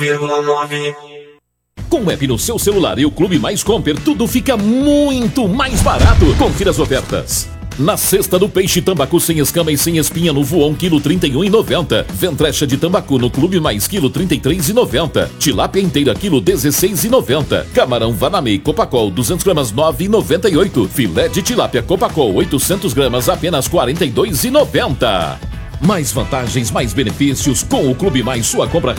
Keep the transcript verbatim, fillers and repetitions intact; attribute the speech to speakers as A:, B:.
A: vírgula nove.
B: Com o app no seu celular e o Clube Mais Comper, tudo fica muito mais barato. Confira as ofertas. Na cesta do peixe tambacu sem escama e sem espinha no Voon, quilo trinta e um e noventa. Ventrecha de tambacu no Clube Mais, quilo trinta e três e noventa. Tilápia inteira, quilo dezesseis e noventa. Camarão Vanamei Copacol, duzentas gramas, nove e noventa e oito. Filé de tilápia Copacol, oitocentas gramas, apenas quarenta e dois e noventa. Mais vantagens, mais benefícios com o Clube Mais, sua compra